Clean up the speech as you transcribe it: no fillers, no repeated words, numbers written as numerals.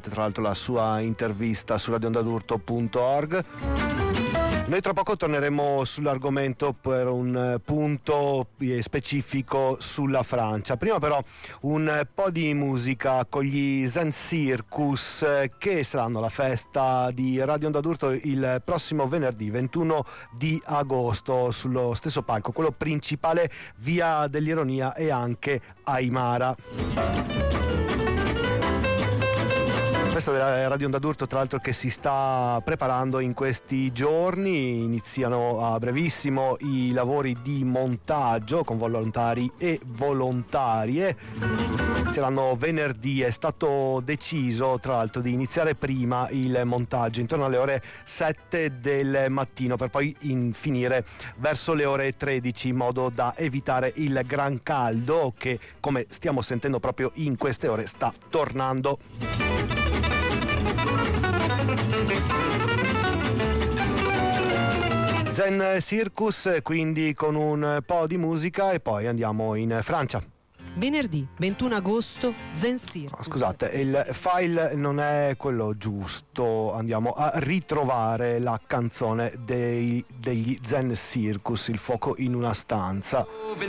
tra l'altro la sua intervista su radioondadurto.org. Noi tra poco torneremo sull'argomento per un punto specifico sulla Francia. Prima però un po' di musica con gli Zen Circus, che saranno la festa di Radio Onda d'Urto il prossimo venerdì 21 di agosto sullo stesso palco, quello principale, Via dell'Ironia e anche Aimara. Questa della Radio Onda d'Urto, tra l'altro, che si sta preparando in questi giorni. Iniziano a brevissimo i lavori di montaggio con volontari e volontarie. Inizieranno venerdì. È stato deciso, tra l'altro, di iniziare prima il montaggio, intorno alle ore 7 del mattino, per poi finire verso le ore 13, in modo da evitare il gran caldo che, come stiamo sentendo proprio in queste ore, sta tornando. Zen Circus, quindi, con un po' di musica, e poi andiamo in Francia. Venerdì 21 agosto, Zen Circus. Scusate, il file non è quello giusto. Andiamo a ritrovare la canzone degli Zen Circus, Il fuoco in una stanza.